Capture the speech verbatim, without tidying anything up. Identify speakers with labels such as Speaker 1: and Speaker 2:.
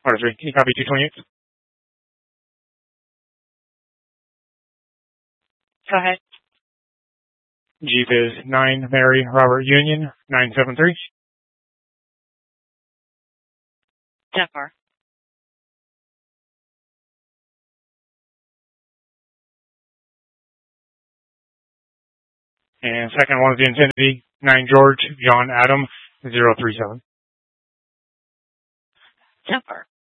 Speaker 1: Order three, can you copy two twenty-eight?
Speaker 2: Go ahead.
Speaker 1: Jeep is nine Mary Robert Union, nine seven three.
Speaker 2: ten four.
Speaker 1: And second one is the Infinity, nine George John Adam, zero three seven.
Speaker 2: ten four.